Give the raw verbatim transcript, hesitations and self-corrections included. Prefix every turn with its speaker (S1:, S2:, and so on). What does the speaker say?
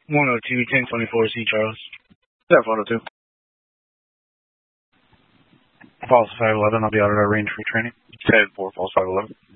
S1: one oh two, ten twenty-four, C Charles.
S2: Yeah, one oh two.
S3: False five eleven, I'll be out at our range for training.
S2: ten four, false five eleven.